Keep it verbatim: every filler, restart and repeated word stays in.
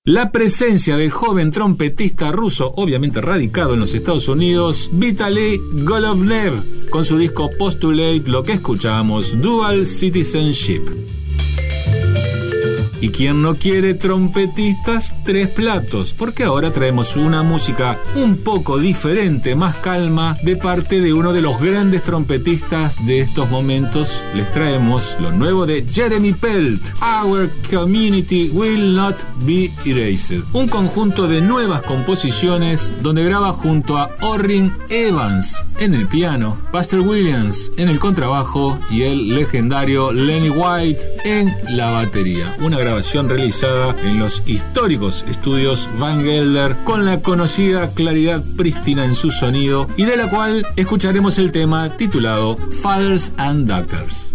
La presencia del joven trompetista ruso, obviamente radicado en los Estados Unidos, Vitaly Golovnev, con su disco Postulate, lo que escuchamos, Dual Citizenship. ¿Y quién no quiere trompetistas? Tres platos, porque ahora traemos una música un poco diferente, más calma, de parte de uno de los grandes trompetistas de estos momentos. Les traemos lo nuevo de Jeremy Pelt, Our Community Will Not Be Erased, un conjunto de nuevas composiciones donde graba junto a Orrin Evans en el piano, Buster Williams en el contrabajo y el legendario Lenny White en la batería. Una grabación realizada en los históricos estudios Van Gelder con la conocida claridad prístina en su sonido y de la cual escucharemos el tema titulado Fathers and Daughters.